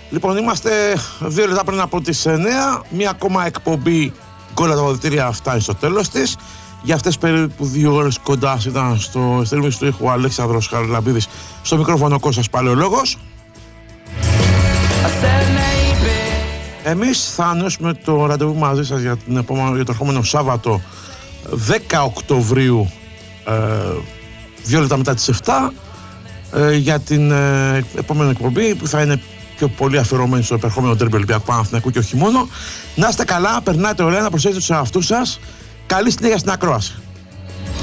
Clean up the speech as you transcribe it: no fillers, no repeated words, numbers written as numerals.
Λοιπόν, είμαστε 2 λεπτά πριν από τις 9. Μία ακόμα εκπομπή γκολ τα αποδυτήρια φτάνει στο τέλος της. Για αυτές περίπου 2 ώρες κοντά ήταν στο στέλνηση του ήχου ο Αλέξανδρος Χαραλαμπίδης, στο μικρόφωνο ο Κώστας Παλαιολόγος. Εμείς θα ανώσουμε το ραντεβού μαζί σας για το ερχόμενο Σάββατο 10 Οκτωβρίου, 2 λεπτά μετά τις 7, για την επόμενη εκπομπή που θα είναι πιο πολύ αφιερωμένη στο επερχόμενο ντέρμπι Ολυμπιακού Παναθηναϊκού και όχι μόνο. Να είστε καλά, περνάτε ωραία, να προσέχετε τους εαυτούς σας. Καλή συνέχεια στην ακρόαση.